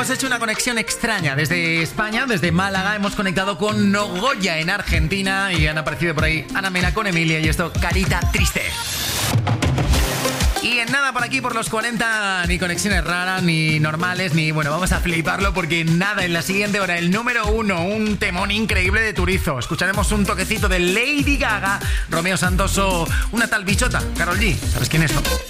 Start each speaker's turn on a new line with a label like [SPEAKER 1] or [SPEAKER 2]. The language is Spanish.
[SPEAKER 1] Hemos hecho una conexión extraña desde España, desde Málaga. Hemos conectado con Nogoya en Argentina y han aparecido por ahí Ana Mena con Emilia y esto, Carita Triste. Y en nada por aquí, por los 40, ni conexiones raras, ni normales, ni... Bueno, vamos a fliparlo porque nada, en la siguiente hora, el número 1, un temón increíble de Turizo. Escucharemos un toquecito de Lady Gaga, Romeo Santos o una tal bichota, Karol G. ¿Sabes quién es, no?